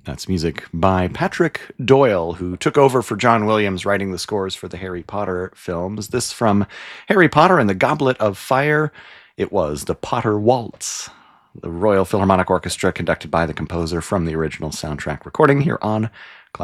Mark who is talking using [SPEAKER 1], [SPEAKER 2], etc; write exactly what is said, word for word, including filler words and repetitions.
[SPEAKER 1] That's music by Patrick Doyle, who took over for John Williams writing the scores for the Harry Potter films. This from Harry Potter and the Goblet of Fire. It was the Potter Waltz, the Royal Philharmonic Orchestra conducted by the composer from the original soundtrack recording here on